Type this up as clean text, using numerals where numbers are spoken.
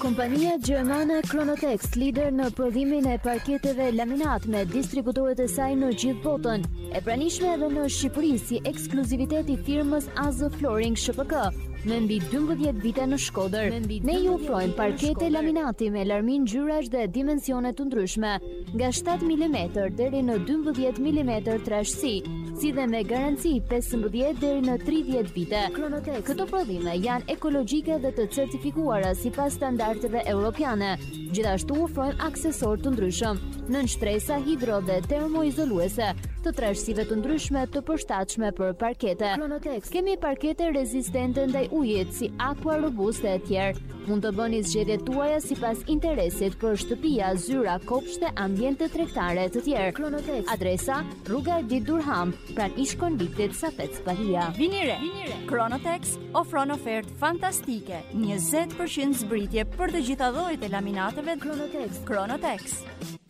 Kompania gjermane Chronotex, lider në prodhimin e parketeve laminat me distributorët e saj në gjithë botën, e pranishme edhe në Shqipëri si ekskluzivitet I firmës AZ Flooring ShPK, me mbi 12 vite në Shkodër. Ne ju ofrojmë parkete laminati me larmin ngjyrash dhe dimensione të ndryshme, nga 7 mm deri në 12 mm trashësi, si dhe me garanci 15 deri në 30 vite. Këto prodhime janë ekologjike dhe të certifikuara sipas standardeve europiane. Gjithashtu ofrojmë aksesorë të ndryshëm, nënshtresa hidro dhe termoizoluese, të trashësive të ndryshme të përshtatshme për parkete. Kemi parkete rezistente ndaj ujit si Aqua Robuste e tjerë. Mund të bëni zgjedhjet tuaja sipas interesit për shtëpia, zyra, kopshte, ambiente tregtare të tjerë. Adresa: Rruga Edit Durham, pranë ish-konviktit Safet Spahia. Vini re. Chronotex ofron ofertë fantastike, 20% zbritje për të gjitha llojet e laminateve. Chronotex.